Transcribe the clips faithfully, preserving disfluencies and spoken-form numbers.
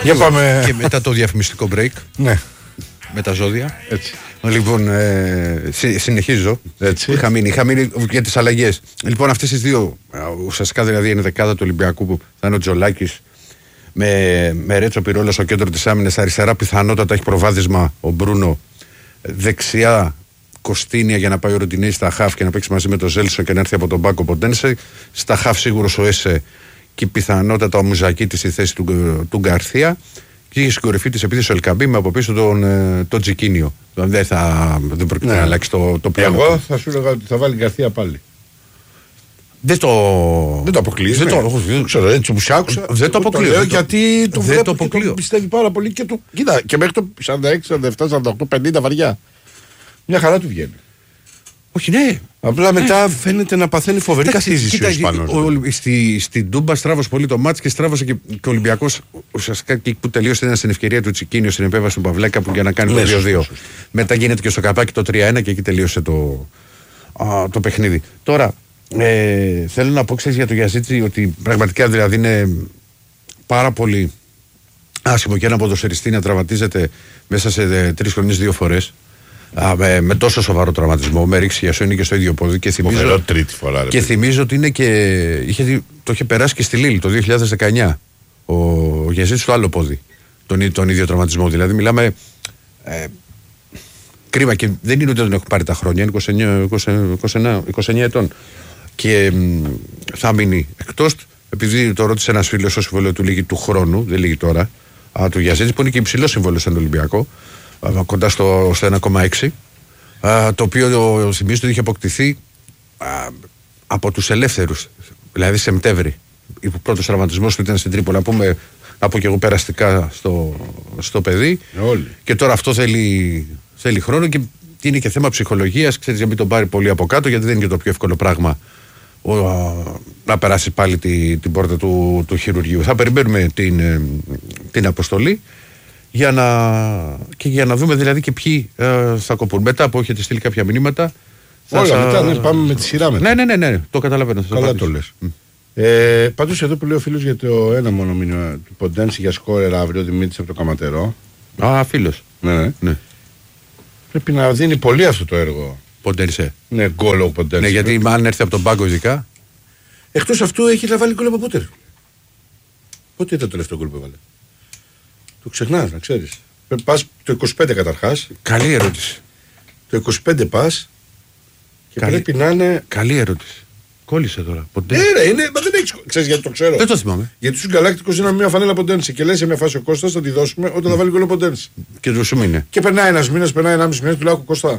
Για πάμε. Και μετά το διαφημιστικό break. Ναι. Με τα ζώδια. Έτσι. Λοιπόν, ε, συ, συνεχίζω. Έτσι. Είχα μείνει, είχα μείνει για τις αλλαγές. Λοιπόν, αυτές τις δύο, ουσιαστικά δηλαδή είναι δεκάδα του Ολυμπιακού που θα είναι ο Τζολάκης με, με Ρέτσο Πυρόλα στο κέντρο της άμυνας. Αριστερά πιθανότατα έχει προβάδισμα ο Μπρούνο. Δεξιά Κωστίνια για να πάει ο Ροντινέη στα χαφ και να παίξει μαζί με τον Ζέλσο και να έρθει από τον Μπάκο Ποντένσε. Στα χαφ σίγουρο ο Έσε και πιθανότατα ο Μουζακίτης στη θέση του, του Γκαρθία. Και είχε στην κορυφή τη επίθεση ο Ελκαμπή με από πίσω τον, τον Τζικίνιο. Δεν, θα, δεν πρόκειται ναι. να αλλάξει το, το πλάνο. Εγώ θα σου έλεγα ότι θα βάλει Γκαρθία πάλι. Δεν το, δεν το αποκλείω. Δεν το, ναι. ξέρω, έτσι μου άκουσα. Δεν το αποκλείω. Το λέω γιατί το δεν βλέπω και το πιστεύει πάρα πολύ. Και το, κοίτα, και μέχρι το σαράντα έξι, σαράντα επτά, σαράντα οκτώ, πενήντα βαριά. Μια χαρά του βγαίνει. Όχι, ναι. Απλά μετά φαίνεται να παθαίνει φοβερή καθίζηση ο Ισπανός. Στη, στην Τούμπα στράβωσε πολύ το μάτς και στράβωσε και, και ο Ολυμπιακός ουσιαστικά και που τελείωσε ήταν στην ευκαιρία του Τσικίνιο στην επέμβαση του Παυλέκα που για να κάνει το δύο δύο. Μετά γίνεται και στο καπάκι το τρία ένα και εκεί τελείωσε το, α, το παιχνίδι. Τώρα, ε, θέλω να πω ξέρεις για το Γιαζίτσι ότι πραγματικά δηλαδή είναι πάρα πολύ άσχημο και ένα ποδοσφαιριστή να τραυματίζεται μέσα σε τρεις χρονιές δύο φορές. Α, με, με τόσο σοβαρό τραυματισμό, με ρίξει για είναι και στο ίδιο πόδι. Και θυμίζω, τρίτη φορά, ρε, και θυμίζω ότι είναι και. Είχε, το είχε περάσει και στη Λίλ το δύο χιλιάδες δεκαεννιά. Ο, ο Γιαζίτ στο άλλο πόδι. Τον, τον ίδιο τραυματισμό. Δηλαδή μιλάμε. Ε, κρίμα και δεν είναι ότι δεν έχουν πάρει τα χρόνια. Είναι είκοσι εννιά, είκοσι εννιά, είκοσι εννιά ετών. Και μ, θα μείνει εκτός. Επειδή το ρώτησε ένα φίλο στο συμβόλαιο του λίγη του χρόνου, δεν λίγη τώρα, α, του Γιαζίτ που είναι και υψηλό συμβόλαιο στον Ολυμπιακό. Κοντά στο, στο ένα κόμμα έξι, α, το οποίο θυμίζω ότι είχε αποκτηθεί α, από τους ελεύθερους, δηλαδή Σεπτέμβρη. Ο πρώτος τραυματισμός που ήταν στην Τρίπολη, να πούμε, να πω και εγώ περαστικά στο, στο παιδί. Όλοι. Και τώρα αυτό θέλει, θέλει χρόνο και είναι και θέμα ψυχολογίας, ξέρεις, για μην τον πάρει πολύ από κάτω, γιατί δεν είναι και το πιο εύκολο πράγμα ο, α, να περάσει πάλι τη, την πόρτα του, του χειρουργείου. Θα περιμένουμε την, την αποστολή. Για να, και για να δούμε δηλαδή και ποιοι ε, θα κοπούν. Μετά που έχετε στείλει κάποια μηνύματα. Όλα θα... μετά, ναι, πάμε με τη σειρά μετά. Ναι, ναι, ναι, ναι, το καταλαβαίνω. Καλά το λες. Mm. Ε, πάντως εδώ που λέει ο φίλος για το ένα μόνο μήνυμα του Ποντένση για σκόρερ αύριο, Δημήτρης από το Καματερό. Α, φίλος. Ναι, ναι. ναι. Πρέπει να δίνει πολύ αυτό το έργο. Ποντένσε. Ναι, γκολ ο Ποντένσε. Ναι, γιατί πρέπει... αν έρθει από τον πάγκο ειδικά. Εκτός αυτού έχει να βάλει γκολ από πότε. Πότε ήταν το τελευταίο γκολ που έβαλε. Το ξεχνάς, να ξέρεις. Πας το είκοσι πέντε καταρχάς. Καλή ερώτηση. Το είκοσι πέντε πας και καλή... πρέπει να είναι. Καλή ερώτηση. Κόλλησε τώρα. Ναι, ρε, είναι, μα δεν έχεις. Ξέρεις γιατί το ξέρω. Δεν το θυμάμαι. Γιατί στους Γκαλάκτικους είναι μια φανέλα Ποντένση και λέει σε μια φάση ο Κώστας θα τη δώσουμε όταν mm. θα βάλει γκολ Ποντένση. Και το σου μείνε. Και περνάει ένας μήνας, περνάει ένα μισή μήνα, του λέω Κώστα.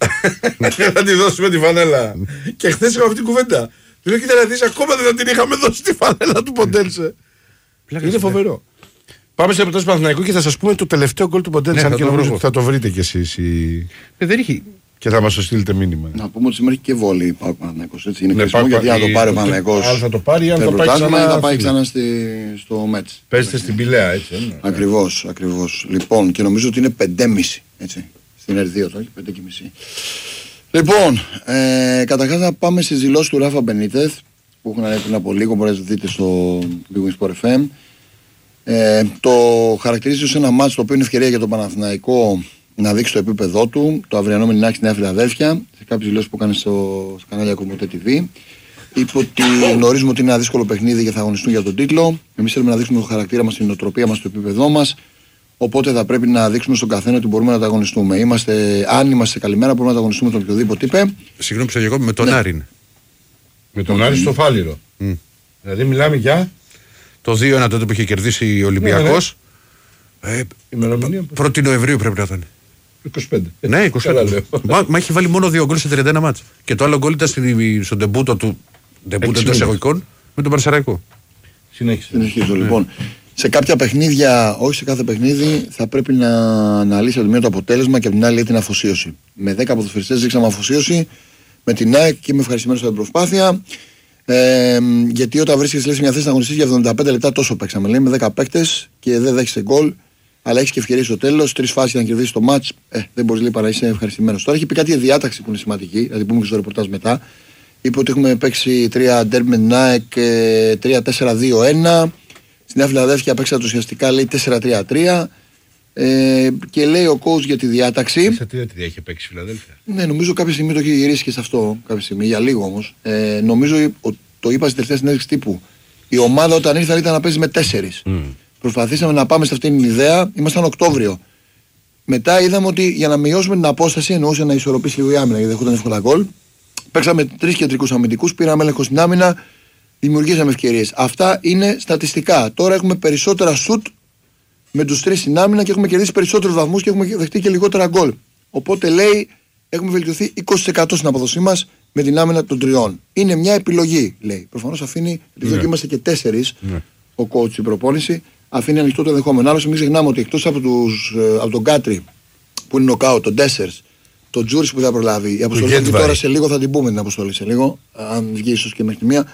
Θα τη δώσουμε τη φανέλα. Και χθες είχαμε αυτή την κουβέντα. Του λέω κοίτα να δεις, ακόμα δεν την είχαμε δώσει τη φανέλα του Ποντένσε. Είναι φοβερό. Πάμε σε επιτός Παναθηναϊκού και θα σας πούμε το τελευταίο γκολ του Ποντένσε. Ναι, αν και το νομίζω ότι θα το βρείτε κι εσείς. Η... Ε, δεν έχει. Και θα μας το στείλετε μήνυμα. Να πούμε ότι σήμερα έχει και βόλεϊ ο Παναθηναϊκός. Έτσι είναι ναι, χρήσιμο γιατί αν το πάρει ο Παναθηναϊκός. Αν θα το πάρει, αν θα πάει ξανά, θα πάει ξανά στη, στο Μέτς. Παίζετε στην Πηλαία, έτσι. Ακριβώς, ακριβώς. Λοιπόν, και νομίζω ότι είναι πέντε και μισή. Έτσι. Στην Ερ δύο, όχι, πέντε και μισή. Λοιπόν, ε, καταρχάς να πάμε στις δηλώσεις του Ράφα Μπενίτεθ που έχουν ανέβει πριν από λίγο. Μπορείτε να δείτε στο Big Win Sport εφ εμ. Ε, το χαρακτηρίζει ως ένα μάτς το οποίο είναι ευκαιρία για τον Παναθηναϊκό να δείξει το επίπεδό του. Το αυριανό Μινάκι στη Νέα Φιλαδέλφια, σε κάποιες δηλώσεις που έκανε στο, στο κανάλι Κοσμοτέ τι βι. Είπε ότι γνωρίζουμε ότι είναι ένα δύσκολο παιχνίδι και θα αγωνιστούν για τον τίτλο. Εμείς θέλουμε να δείξουμε το χαρακτήρα μας, την νοοτροπία μας, το επίπεδό μας. Οπότε θα πρέπει να δείξουμε στον καθένα ότι μπορούμε να τα αγωνιστούμε. Είμαστε, αν είμαστε καλημέρα, μπορούμε να τα αγωνιστούμε τον οποιοδήποτε είπε. Συγγνώμη, ψαγικό, με τον ναι. Άρην. Με τον Άρη στο Φάληρο. Mm. Δηλαδή μιλάμε για. Το δύο ένα τότε που είχε κερδίσει ο Ολυμπιακός. Ναι, ναι. Ε, ημερομηνία. πρώτη Νοεμβρίου πρέπει να ήταν. είκοσι πέντε. Ναι, είκοσι πέντε. μα, μα έχει βάλει μόνο δύο γκολ σε τριάντα ένα μάτς. Και το άλλο γκολ ήταν στο ντεμπούτο του. Ντεμπούτο των εισαγωγικών με τον Πανσεραϊκό. Συνέχισε. Συνεχίζω. Ναι. Λοιπόν, σε κάποια παιχνίδια, όχι σε κάθε παιχνίδι, θα πρέπει να αναλύσει από τη μία το αποτέλεσμα και από την άλλη την αφοσίωση. Με δέκα ποδοσφαιριστές δείξαμε αφοσίωση. Με την ΑΕΚ και είμαι ευχαριστημένος για την προσπάθεια. Ε, γιατί όταν βρίσκεσαι σε μια θέση να αγωνιστείς για εβδομήντα πέντε λεπτά τόσο παίξαμε. Λέει με δέκα παίκτες και δεν δέχεσαι γκολ, αλλά έχεις και ευκαιρίες στο τέλος. Τρεις φάσεις για να κερδίσεις το μάτς. Ε, δεν μπορείς λέει παρά είσαι ευχαριστημένος. Τώρα έχει πει κάτι για διάταξη που είναι σημαντική, θα την πούμε και στο ρεπορτάζ μετά. Είπε ότι έχουμε παίξει τρία ντέρμπι με την ΑΕΚ, τρία τέσσερα δύο ένα Στη Νέα Φιλαδέλφια παίξατε ουσιαστικά λέει τέσσερα τρία τρία. Ε, και λέει ο coach για τη διάταξη. τέσσερα τρία τρία είχε παίξει η Φιλαδέλφια. Ναι, νομίζω κάποια στιγμή το είχε γυρίσει και σε αυτό. Κάποια στιγμή, για λίγο όμως. Ε, νομίζω το είπα στη τελευταία συνέντευξη τύπου. Η ομάδα όταν ήρθε ήταν να παίζει με τέσσερις. Mm. Προσπαθήσαμε να πάμε σε αυτήν την ιδέα. Ήμασταν Οκτώβριο. Μετά είδαμε ότι για να μειώσουμε την απόσταση, εννοούσε να ισορροπήσει λίγο η άμυνα γιατί δεχόταν εύκολα γκολ. Παίξαμε τρεις κεντρικούς αμυντικούς, πήραμε έλεγχο στην άμυνα, δημιουργήσαμε ευκαιρίες. Αυτά είναι στατιστικά. Τώρα έχουμε περισσότερα σουτ με τους τρεις στην άμυνα και έχουμε κερδίσει περισσότερους βαθμούς και έχουμε δεχτεί και λιγότερα γκολ. Οπότε λέει έχουμε βελτιωθεί είκοσι τοις εκατό στην αποδοσή μας με την άμυνα των τριών. Είναι μια επιλογή, λέει. Προφανώς αφήνει, επειδή ναι. είμαστε και τέσσερις, ναι. ο coach στην προπόνηση, αφήνει ανοιχτό το ενδεχόμενο. Άλλωστε, μην ξεχνάμε ότι εκτός από, τους, από τον Κάτρι που είναι νοκάου, τον Ντέσσερς, τον Τζούρις που θα προλάβει, η αποστολή αυτή τώρα σε λίγο θα την πούμε την αποστολή σε λίγο, αν βγει ίσως και μέχρι τη μία.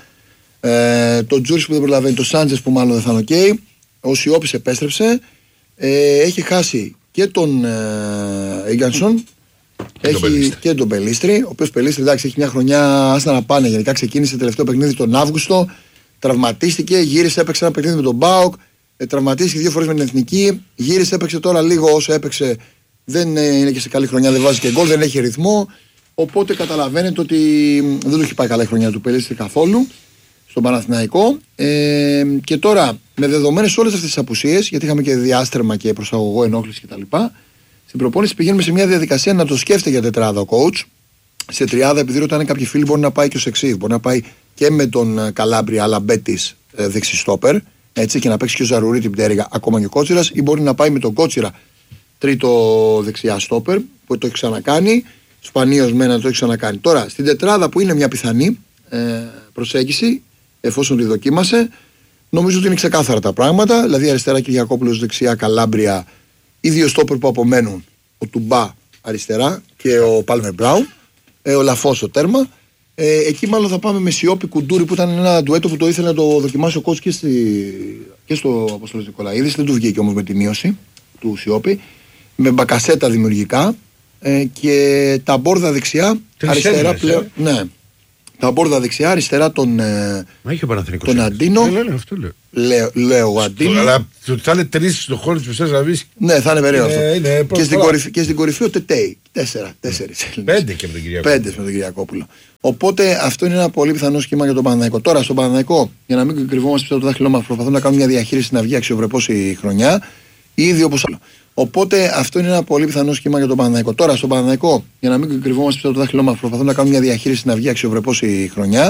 Ε, τον Τζούρις που δεν προλαβαίνει, τον Σάντζες που μάλλον δεν θα είναι οκ. Ο Σιώπης επέστρεψε. Ε, έχει χάσει και τον Ίγκανσον. Έχει και τον Πελίστρη, ο οποίος Πελίστρη εντάξει έχει μια χρονιά άστα να πάνε. Γενικά ξεκίνησε τελευταίο παιχνίδι τον Αύγουστο, τραυματίστηκε, γύρισε, έπαιξε ένα παιχνίδι με τον Μπάουκ, ε, τραυματίστηκε δύο φορές με την Εθνική, γύρισε, έπαιξε τώρα λίγο όσο έπαιξε. Δεν ε, είναι και σε καλή χρονιά, δεν βάζει και γκολ, δεν έχει ρυθμό. Οπότε καταλαβαίνετε ότι δεν του έχει πάει καλά η χρονιά του Πελίστρη καθόλου στον Παναθηναϊκό. Ε, και τώρα με δεδομένες όλες αυτές τις απουσίες, γιατί είχαμε και διάστρεμα και προσαγωγό ενόχληση κτλ. Στην προπόνηση πηγαίνουμε σε μια διαδικασία να το σκέφτεται για τετράδα ο coach. Σε τριάδα, επειδή ρωτάνε κάποιοι φίλοι, μπορεί να πάει και ο Σεξίβ. Μπορεί να πάει και με τον Καλάμπρια αλλά Μπέτης δεξιστόπερ. Έτσι, και να παίξει και ο Ζαρουρί την πτέρυγα ακόμα και ο Κότσιρας. Ή μπορεί να πάει με τον Κότσιρα τρίτο δεξιά στόπερ που το έχει ξανακάνει. Σπανίως μένα το έχει ξανακάνει. Τώρα στην τετράδα που είναι μια πιθανή ε, προσέγγιση, εφόσον τη δοκίμασε, νομίζω ότι είναι ξεκάθαρα τα πράγματα. Δηλαδή αριστερά Κυριακόπουλος, δεξιά Καλάμπρια. Οι δύο στόπερ που απομένουν, ο Τουμπά αριστερά και ο Πάλμερ Μπράουν, ε, ο Λαφός στο τέρμα. Ε, εκεί μάλλον θα πάμε με Σιώπη Κουντούρη που ήταν ένα ντουέτο που το ήθελε να το δοκιμάσει ο coach και, στη, και στο Αποστολής Νικολαίδης. Δεν του βγήκε όμως με τη μείωση του Σιώπη. Με Μπακασέτα δημιουργικά ε, και τα μπόρδα δεξιά αριστερά πλέον. Ε. Ναι. Τα μπόρδα δεξιά, αριστερά τον, ε, τον Αντίνο. Ναι, ναι, αυτό λέω. Λέω, λέω Αντίνο. Αλλά θα είναι τρεις στον χώρο της μισές να βρεις. Ναι, θα είναι περίεργο αυτό. Και στην, κορυφή, και στην κορυφή ο Τετέι. Τέσσερα, τέσσερις. Πέντε και με τον Κυριακόπουλο. Πέντε με τον Κυριακόπουλο. Οπότε αυτό είναι ένα πολύ πιθανό σχήμα για τον Παναθηναϊκό. Τώρα στον Παναθηναϊκό, για να μην κρυβόμαστε πίσω από το δάχτυλό μας, προσπαθούν να κάνουν μια διαχείριση να βγει αξιοπρεπώς η χρονιά. Ήδη όπως άλλο. Οπότε αυτό είναι ένα πολύ πιθανό σχήμα για τον Παναθηναϊκό. Τώρα στον Παναθηναϊκό, για να μην κρυβόμαστε πίσω από το δάχτυλό μας, προσπαθούν να κάνουν μια διαχείριση να βγει αξιοπρεπώς η χρονιά.